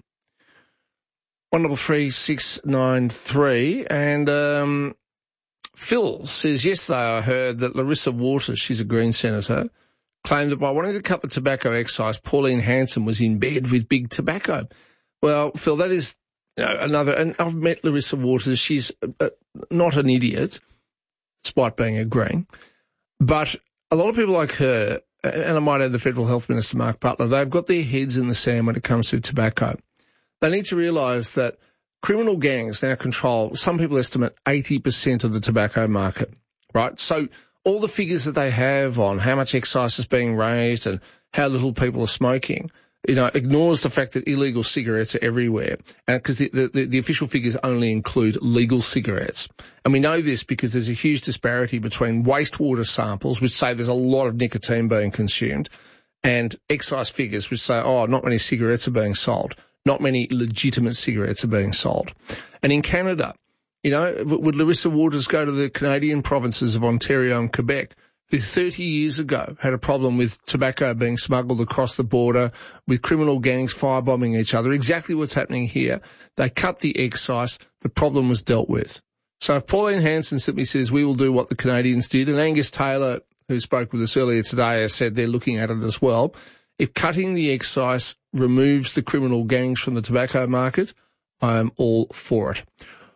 133-693, and Phil says, yesterday I heard that Larissa Waters, she's a Green senator, claimed that by wanting to cut the tobacco excise, Pauline Hanson was in bed with Big Tobacco. Well, Phil, that is another, and I've met Larissa Waters. She's not an idiot, despite being a Green, but a lot of people like her, and I might add the Federal Health Minister, Mark Butler, they've got their heads in the sand when it comes to tobacco. They need to realise that criminal gangs now control, some people estimate 80% of the tobacco market, right? So all the figures that they have on how much excise is being raised and how little people are smoking, ignores the fact that illegal cigarettes are everywhere. And because the official figures only include legal cigarettes. And we know this because there's a huge disparity between wastewater samples, which say there's a lot of nicotine being consumed, and excise figures, which say, not many cigarettes are being sold. Not many legitimate cigarettes are being sold. And in Canada, would Larissa Waters go to the Canadian provinces of Ontario and Quebec, who 30 years ago had a problem with tobacco being smuggled across the border, with criminal gangs firebombing each other? Exactly what's happening here. They cut the excise. The problem was dealt with. So if Pauline Hanson simply says, we will do what the Canadians did, and Angus Taylor, who spoke with us earlier today, has said they're looking at it as well, if cutting the excise removes the criminal gangs from the tobacco market, I am all for it.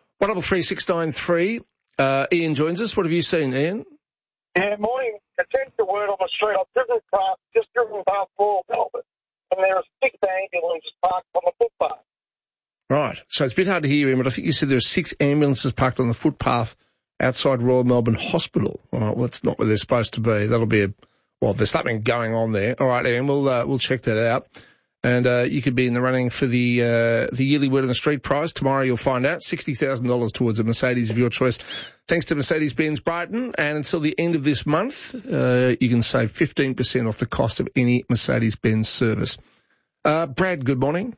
133-693. Ian joins us. What have you seen, Ian? Yeah, morning. Attention word on the street. I've just driven past Royal Melbourne, and there are 6 ambulances parked on the footpath. Right. So it's a bit hard to hear, Ian, but I think you said there are 6 ambulances parked on the footpath outside Royal Melbourne Hospital. All right, well, that's not where they're supposed to be. That'll be there's something going on there. All right, Ian, we'll check that out. And you could be in the running for the yearly Word on the Street prize. Tomorrow you'll find out. $60,000 towards a Mercedes of your choice. Thanks to Mercedes-Benz Brighton. And until the end of this month, you can save 15% off the cost of any Mercedes-Benz service. Brad, good morning.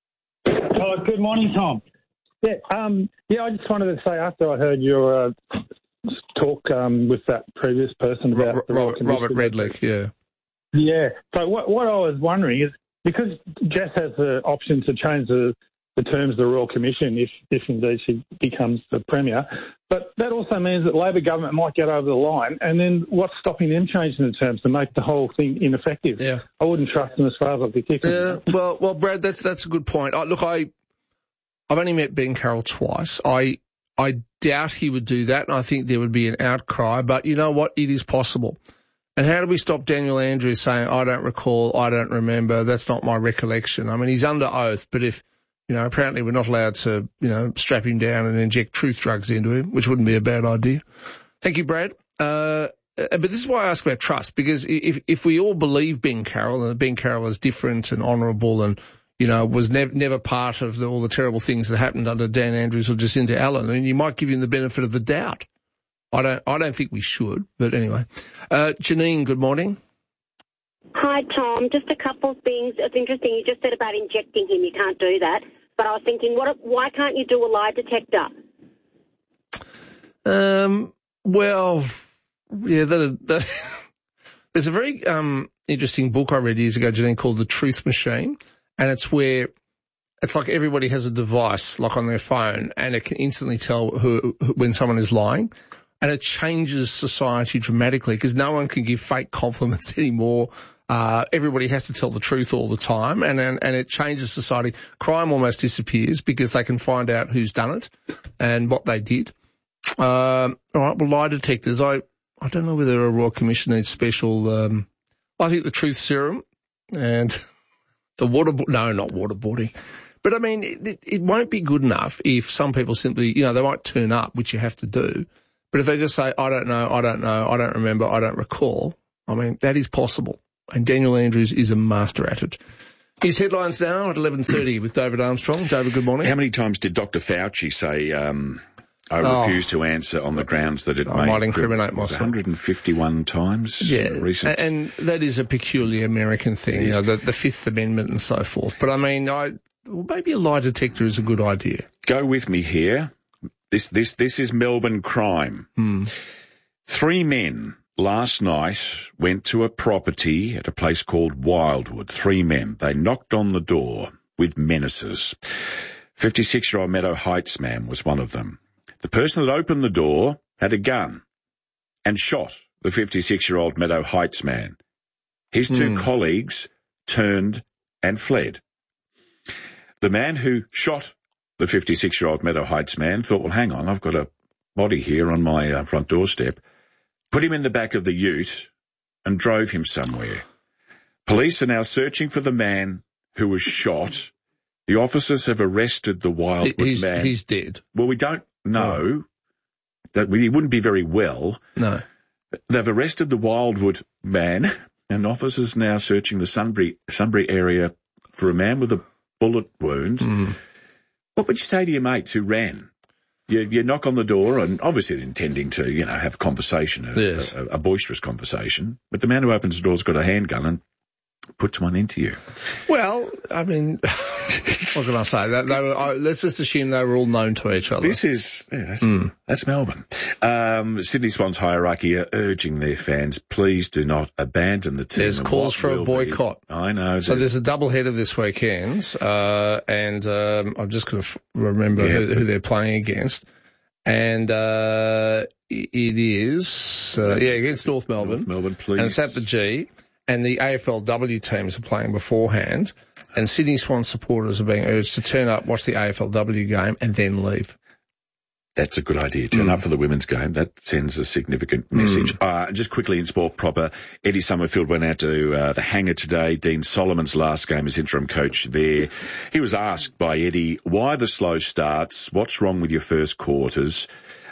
Good morning, Tom. Yeah, I just wanted to say, after I heard your talk with that previous person about Robert Redlich, yeah. Yeah. So what I was wondering is, because Jess has the option to change the terms of the Royal Commission if indeed she becomes the Premier, but that also means that Labor government might get over the line, and then what's stopping them changing the terms to make the whole thing ineffective? Yeah. I wouldn't trust them as far as I'd be kicking. Yeah. Well, Brad, that's a good point. I've only met Ben Carroll twice. I doubt he would do that, and I think there would be an outcry, but you know what? It is possible. And how do we stop Daniel Andrews saying, I don't recall, I don't remember, that's not my recollection? I mean, he's under oath, but if, apparently we're not allowed to, strap him down and inject truth drugs into him, which wouldn't be a bad idea. Thank you, Brad. But this is why I ask about trust, because if we all believe Ben Carroll, and Ben Carroll is different and honourable and, was never part of all the terrible things that happened under Dan Andrews or Jacinta Allen, and you might give him the benefit of the doubt. I don't think we should, but anyway. Janine, good morning. Hi, Tom. Just a couple of things. It's interesting. You just said about injecting him. You can't do that. But I was thinking, why can't you do a lie detector? Well, yeah, there's a very interesting book I read years ago, Janine, called The Truth Machine, and it's where it's like everybody has a device, like on their phone, and it can instantly tell when someone is lying. And it changes society dramatically because no one can give fake compliments anymore. Everybody has to tell the truth all the time, and it changes society. Crime almost disappears because they can find out who's done it and what they did. All right, well, lie detectors. I don't know whether a Royal Commission needs special. I think the truth serum and the not waterboarding. But I mean, it won't be good enough if some people simply, they might turn up, which you have to do. But if they just say, I don't know, I don't remember, I don't recall, I mean, that is possible. And Daniel Andrews is a master at it. His headlines now at 11:30 with David Armstrong. David, good morning. How many times did Dr. Fauci say, I refuse to answer on the grounds that it might incriminate myself? 151 times. Yeah, recent. And that is a peculiarly American thing, the Fifth Amendment and so forth. But I mean, maybe a lie detector is a good idea. Go with me here. This is Melbourne crime. 3 men last night went to a property at a place called Wildwood. 3 men. They knocked on the door with menaces. 56-year-old Meadow Heights man was one of them. The person that opened the door had a gun and shot the 56-year-old Meadow Heights man. His 2 colleagues turned and fled. The man who shot the 56-year-old Meadow Heights man thought, well, hang on, I've got a body here on my front doorstep, put him in the back of the ute and drove him somewhere. Police are now searching for the man who was shot. The officers have arrested the Wildwood man. He's dead. Well, we don't know. That he wouldn't be very well. No. They've arrested the Wildwood man, and officers now searching the Sunbury area for a man with a bullet wound. What would you say to your mates who ran? You knock on the door, and obviously intending to, have a conversation, a boisterous conversation. But the man who opens the door's got a handgun and puts one into you. Well, I mean, what can I say? Let's just assume they were all known to each other. That's Melbourne. Sydney Swans hierarchy are urging their fans, please do not abandon the team. There's calls for a boycott. I know. So there's a doubleheader this weekend, and I'm just going to remember who they're playing against. And it is against North Melbourne. North Melbourne, please. And it's at the G. And the AFLW teams are playing beforehand, and Sydney Swans supporters are being urged to turn up, watch the AFLW game, and then leave. That's a good idea. Turn up for the women's game. That sends a significant message. Just quickly in sport proper, Eddie Summerfield went out to the hangar today. Dean Solomon's last game as interim coach there. He was asked by Eddie, why the slow starts? What's wrong with your first quarters?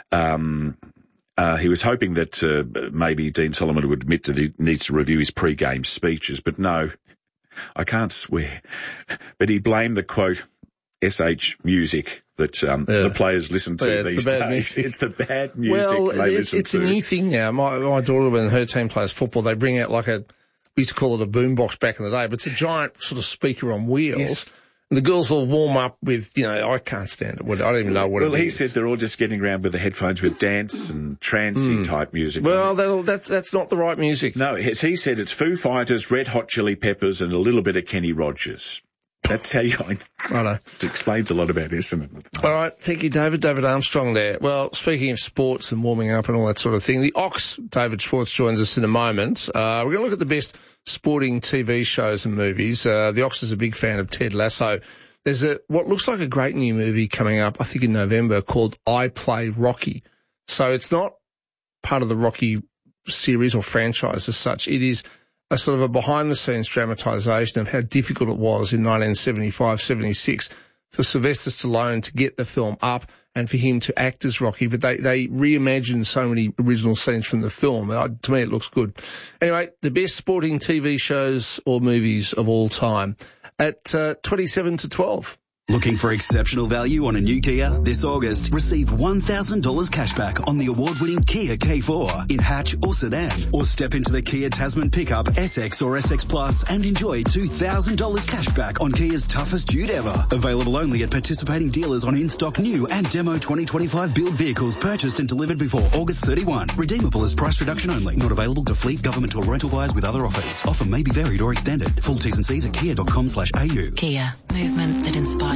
He was hoping that maybe Dean Solomon would admit that he needs to review his pre-game speeches, but no, I can't swear. But he blamed the, quote, SH music that the players listen to these days. It's the bad music they listen to. It's a new thing now. My daughter, when her team plays football, they bring out we used to call it a boombox back in the day, but it's a giant sort of speaker on wheels. Yes. And the girls will warm up with, I can't stand it. I don't even know what it is. Well, he said they're all just getting around with the headphones with dance and trancey type music. Well, that's not the right music. No, he said it's Foo Fighters, Red Hot Chili Peppers, and a little bit of Kenny Rogers. That's how I know. It explains a lot about this, isn't it? All right. Thank you, David. David Armstrong there. Well, speaking of sports and warming up and all that sort of thing, the Ox, David Schwartz, joins us in a moment. We're going to look at the best sporting TV shows and movies. The Ox is a big fan of Ted Lasso. There's what looks like a great new movie coming up, I think in November, called I Play Rocky. So it's not part of the Rocky series or franchise as such. It is a sort of a behind-the-scenes dramatisation of how difficult it was in 1975-76 for Sylvester Stallone to get the film up and for him to act as Rocky. But they reimagined so many original scenes from the film. To me, it looks good. Anyway, the best sporting TV shows or movies of all time at 27 to 12. Looking for exceptional value on a new Kia? This August, receive $1,000 cashback on the award-winning Kia K4 in hatch or sedan. Or step into the Kia Tasman pickup, SX or SX Plus and enjoy $2,000 cashback on Kia's toughest ute ever. Available only at participating dealers on in-stock new and demo 2025 build vehicles purchased and delivered before August 31. Redeemable as price reduction only. Not available to fleet, government or rental buyers with other offers. Offer may be varied or extended. Full T's and C's at kia.com/au. Kia. Movement that inspires.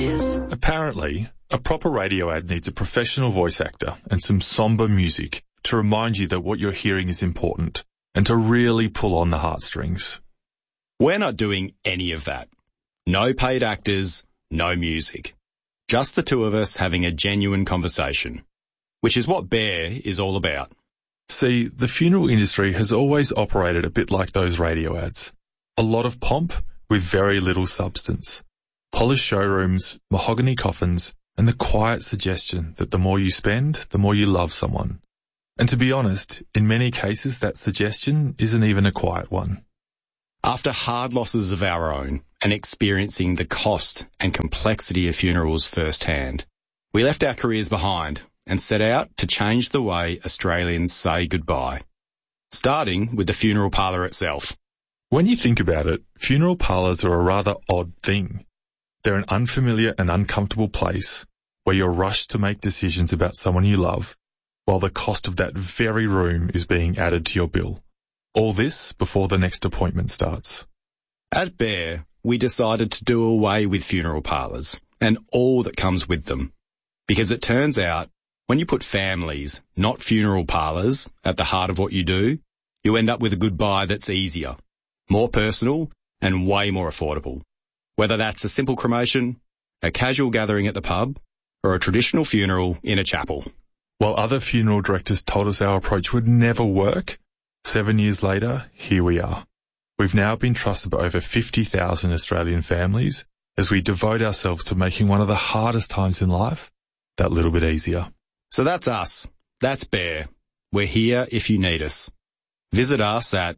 Tyres. Apparently, a proper radio ad needs a professional voice actor and some somber music to remind you that what you're hearing is important and to really pull on the heartstrings. We're not doing any of that. No paid actors, no music. Just the two of us having a genuine conversation, which is what Bear is all about. See, the funeral industry has always operated a bit like those radio ads. A lot of pomp with very little substance. Polished showrooms, mahogany coffins, and the quiet suggestion that the more you spend, the more you love someone. And to be honest, in many cases that suggestion isn't even a quiet one. After hard losses of our own and experiencing the cost and complexity of funerals firsthand, we left our careers behind and set out to change the way Australians say goodbye, starting with the funeral parlour itself. When you think about it, funeral parlours are a rather odd thing. They're an unfamiliar and uncomfortable place where you're rushed to make decisions about someone you love, while the cost of that very room is being added to your bill. All this before the next appointment starts. At Bear, we decided to do away with funeral parlours and all that comes with them, because it turns out when you put families, not funeral parlours, at the heart of what you do, you end up with a goodbye that's easier, more personal and way more affordable. Whether that's a simple cremation, a casual gathering at the pub, or a traditional funeral in a chapel. While other funeral directors told us our approach would never work, 7 years later, here we are. We've now been trusted by over 50,000 Australian families as we devote ourselves to making one of the hardest times in life that little bit easier. So that's us. That's Bear. We're here if you need us. Visit us at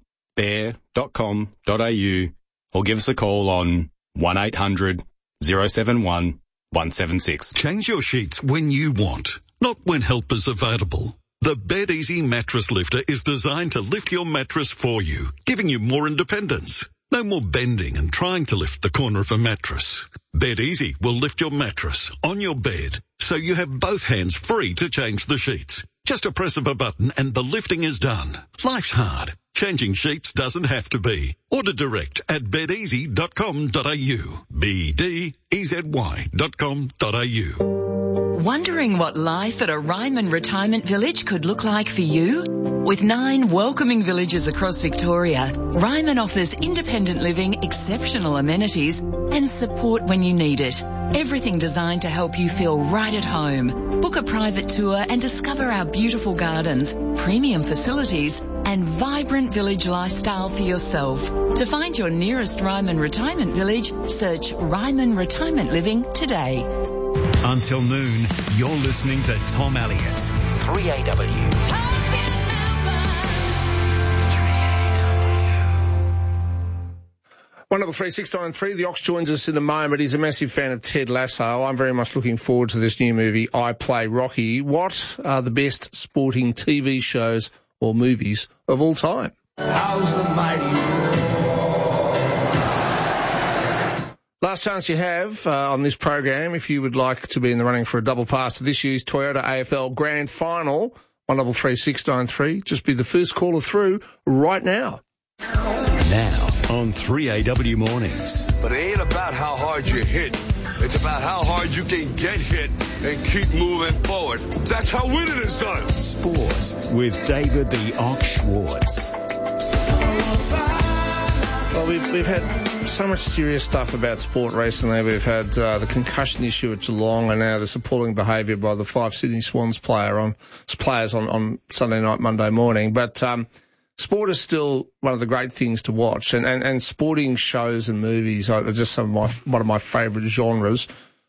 bear.com.au or give us a call on 1800 071 176. Change your sheets when you want, not when help is available. The Bed Easy Mattress Lifter is designed to lift your mattress for you, giving you more independence. No more bending and trying to lift the corner of a mattress. Bed Easy will lift your mattress on your bed, so you have both hands free to change the sheets. Just a press of a button and the lifting is done. Life's hard. Changing sheets doesn't have to be. Order direct at bedeasy.com.au. bedeasy.com.au. Wondering what life at a Ryman retirement village could look like for you? With 9 welcoming villages across Victoria, Ryman offers independent living, exceptional amenities and support when you need it. Everything designed to help you feel right at home. Book a private tour and discover our beautiful gardens, premium facilities and vibrant village lifestyle for yourself. To find your nearest Ryman retirement village, search Ryman Retirement Living today. Until noon, you're listening to Tom Elliott, 3AW. One 33693. The Ox joins us in a moment. He's a massive fan of Ted Lasso. I'm very much looking forward to this new movie, I Play Rocky. What are the best sporting TV shows or movies of all time? How's the mighty Last chance you have on this program, if you would like to be in the running for a double pass to this year's Toyota AFL Grand Final, 133693. Just be the first caller through right now. Now on 3AW Mornings. But it ain't about how hard you hit. It's about how hard you can get hit and keep moving forward. That's how winning is done. Sports with David the Ox Schwartz. Well, we've had so much serious stuff about sport recently. We've had the concussion issue at Geelong, and now this appalling behaviour by the 5 Sydney Swans players on Sunday night, Monday morning. But sport is still one of the great things to watch, and sporting shows and movies are just one of my favourite genres.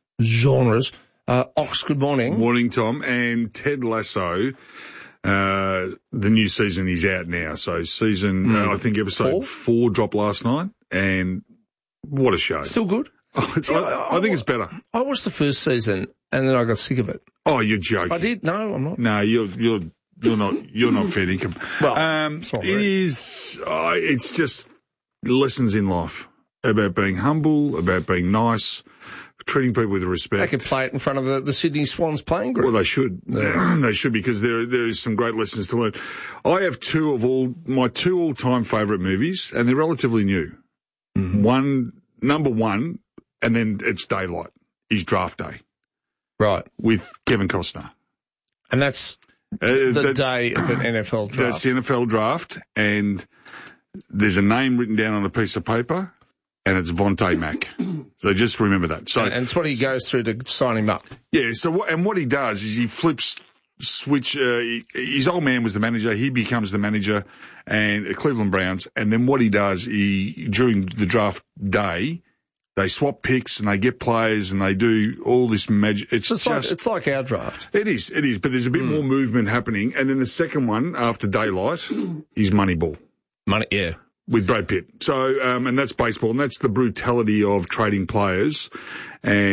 Ox, good morning. Morning, Tom. And Ted Lasso. The new season is out now. So I think episode 4 dropped last night, and what a show. Still good? I think it's better. I watched the first season and then I got sick of it. Oh, you're joking. I did? No, I'm not. No, you're not fair income. Well, it's just lessons in life about being humble, about being nice, treating people with respect. They could play it in front of the Sydney Swans playing group. Well, they should. Yeah. They should, because there is some great lessons to learn. I have my two all-time favourite movies, and they're relatively new. Mm-hmm. Number one, and then it's Daylight. is draft day. Right. With Kevin Costner. And that's the day of an NFL draft. That's the NFL draft, and there's a name written down on a piece of paper, and it's Vontae Mack. So just remember that. So, and it's what he goes through to sign him up. Yeah, what he does is he flips switch. His old man was the manager. He becomes the manager and Cleveland Browns. And then what he does, during the draft day, they swap picks and they get players and they do all this magic. It's like our draft. It is. But there's a bit more movement happening. And then the second one after daylight is Moneyball. Yeah. With Brad Pitt. So, and that's baseball, and that's the brutality of trading players. And